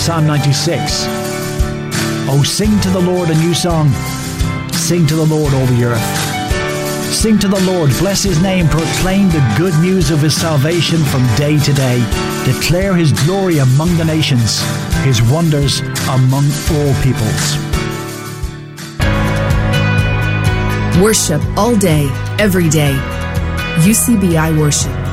Psalm 96. Oh, sing to the Lord a new song. Sing to the Lord, all the earth. Sing to the Lord, bless his name, proclaim the good news of his salvation from day to day. Declare his glory among the nations, his wonders among all peoples. Worship all day, every day. UCBI Worship.